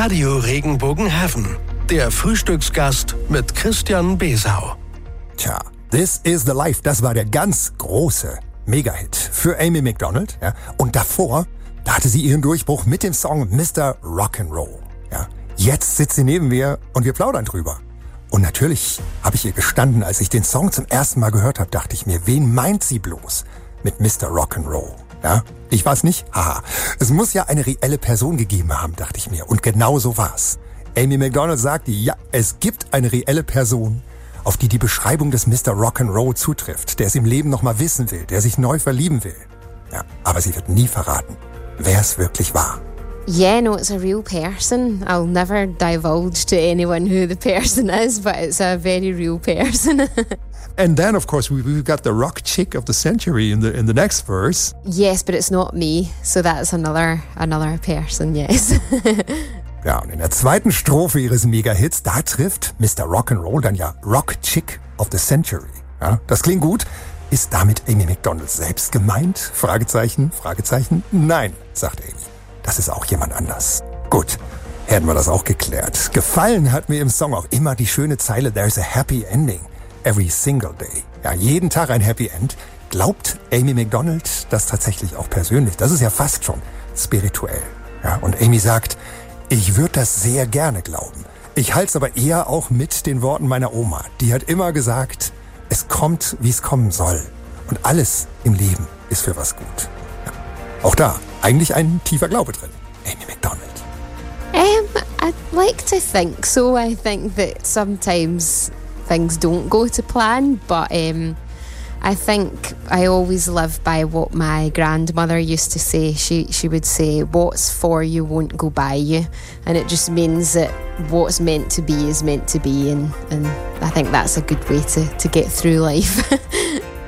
Radio Regenbogen Heaven. Der Frühstücksgast mit Christian Besau. Tja, This Is the Life, das war der ganz große Mega-Hit für Amy Macdonald. Ja. Und davor, da hatte sie ihren Durchbruch mit dem Song Mr. Rock'n'Roll. Ja. Jetzt sitzt sie neben mir und wir plaudern drüber. Und natürlich habe ich ihr gestanden, als ich den Song zum ersten Mal gehört habe, dachte ich mir, wen meint sie bloß mit Mr. Rock'n'Roll? Ja, ich weiß nicht. Haha. Es muss ja eine reelle Person gegeben haben, dachte ich mir. Und genau so war's. Amy Macdonald sagte, ja, es gibt eine reelle Person, auf die Beschreibung des Mr. Rock'n'Roll zutrifft, der es im Leben noch mal wissen will, der sich neu verlieben will. Ja, aber sie wird nie verraten, wer es wirklich war. Yeah, no, it's a real person. I'll never divulge to anyone who the person is, but it's a very real person. And then, of course, we've got the rock chick of the century in the next verse. Yes, but it's not me, so that's another person, yes. Ja, und in der zweiten Strophe ihres Mega-Hits, da trifft Mr. Rock'n'Roll dann ja Rock Chick of the Century. Ja, das klingt gut. Ist damit Amy Macdonald selbst gemeint? Fragezeichen, Fragezeichen. Nein, sagt Amy. Das ist auch jemand anders. Gut, hätten wir das auch geklärt. Gefallen hat mir im Song auch immer die schöne Zeile There's a happy ending every single day. Ja, jeden Tag ein Happy End. Glaubt Amy Macdonald das tatsächlich auch persönlich? Das ist ja fast schon spirituell. Ja, und Amy sagt, ich würde das sehr gerne glauben. Ich halte es aber eher auch mit den Worten meiner Oma. Die hat immer gesagt, es kommt, wie es kommen soll. Und alles im Leben ist für was gut. Ja, auch da eigentlich ein tiefer Glaube drin. Amy Macdonald. I'd like to think so. I think that sometimes things don't go to plan, but I think I always live by what my grandmother used to say. She would say, what's for you won't go by you. And it just means that what's meant to be is meant to be. And I think that's a good way to get through life.